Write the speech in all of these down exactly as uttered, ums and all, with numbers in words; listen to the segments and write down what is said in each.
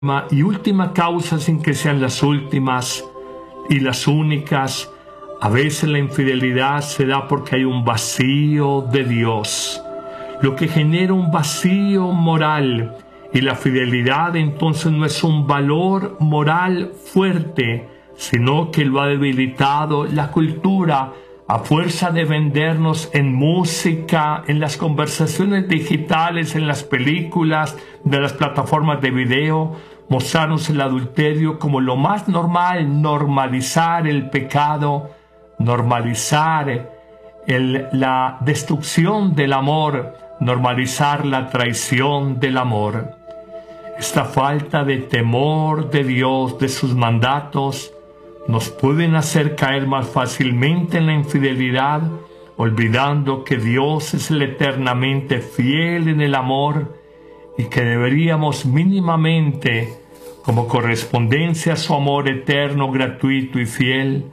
y última causa, sin que sean las últimas y las únicas. A veces la infidelidad se da porque hay un vacío de Dios, lo que genera un vacío moral, y la fidelidad entonces no es un valor moral fuerte, sino que lo ha debilitado la cultura a fuerza de vendernos en música, en las conversaciones digitales, en las películas, de las plataformas de video, mostrarnos el adulterio como lo más normal, normalizar el pecado, normalizar el, la destrucción del amor, normalizar la traición del amor. Esta falta de temor de Dios, de sus mandatos, nos pueden hacer caer más fácilmente en la infidelidad, olvidando que Dios es el eternamente fiel en el amor y que deberíamos mínimamente, como correspondencia a su amor eterno, gratuito y fiel,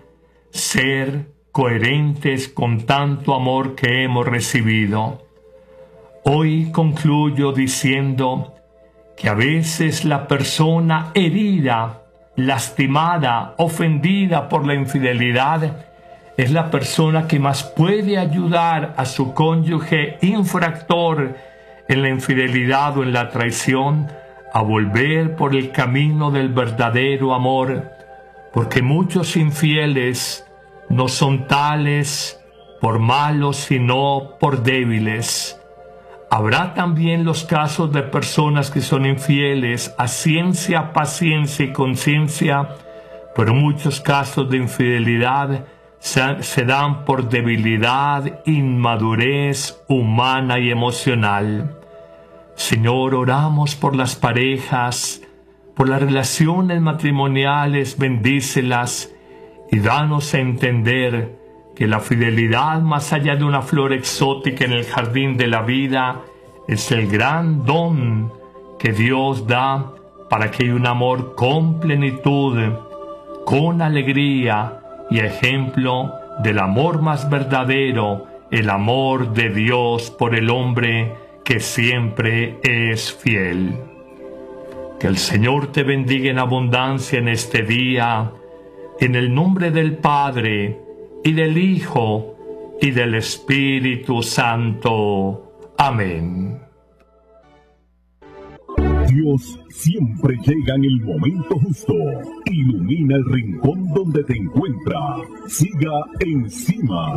ser coherentes con tanto amor que hemos recibido. Hoy concluyo diciendo que a veces la persona herida, lastimada, ofendida por la infidelidad, es la persona que más puede ayudar a su cónyuge infractor en la infidelidad o en la traición a volver por el camino del verdadero amor, porque muchos infieles no son tales por malos, sino por débiles. Habrá también los casos de personas que son infieles a ciencia, paciencia y conciencia, pero muchos casos de infidelidad se, se dan por debilidad, inmadurez humana y emocional. Señor, oramos por las parejas, por las relaciones matrimoniales, bendícelas y danos a entender que la fidelidad, más allá de una flor exótica en el jardín de la vida, es el gran don que Dios da para que haya un amor con plenitud, con alegría y ejemplo del amor más verdadero, el amor de Dios por el hombre que siempre es fiel. Que el Señor te bendiga en abundancia en este día, en el nombre del Padre, y del Hijo, y del Espíritu Santo. Amén. Dios siempre llega en el momento justo. Ilumina el rincón donde te encuentras. Siga encima